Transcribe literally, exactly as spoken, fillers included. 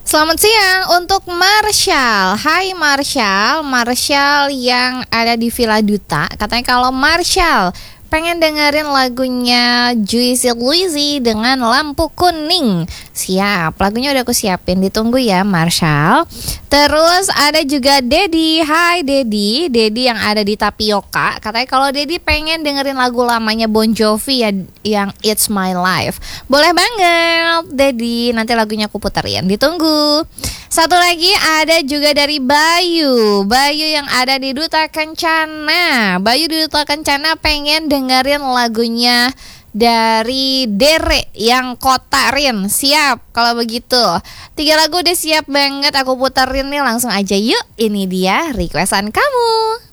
Selamat siang untuk Marshall. Hai Marshall, Marshall yang ada di Villa Duta. Katanya kalau Marshall pengen dengerin lagunya Juicy Luicy dengan Lampu Kuning. Siap, lagunya udah aku siapin, ditunggu ya Marshall. Terus ada juga Dedi. Hai Dedi, Dedi yang ada di Tapioka. Katanya kalau Dedi pengen dengerin lagu lamanya Bon Jovi ya, yang It's My Life. Boleh banget Dedi, nanti lagunya aku puterin, ditunggu. Satu lagi ada juga dari Bayu. Bayu yang ada di Duta Kencana. Bayu di Duta Kencana pengen dengerin lagunya dari Dere yang Kotarin. Siap kalau begitu. Tiga lagu udah siap banget aku puterin nih, langsung aja yuk. Ini dia requestan kamu.